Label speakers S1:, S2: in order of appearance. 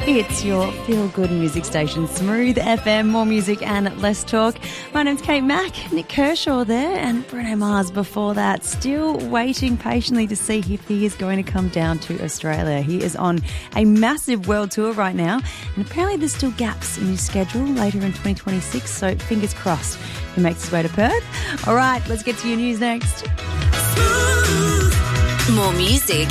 S1: It's your feel-good music station, Smooth FM, more music and less talk. My name's Kate Mack, Nick Kershaw there, and Bruno Mars before that. Still waiting patiently to see if he is going to come down to Australia. He is on a massive world tour right now, and apparently there's still gaps in his schedule later in 2026, so fingers crossed he makes his way to Perth. All right, let's get to your news next.
S2: More music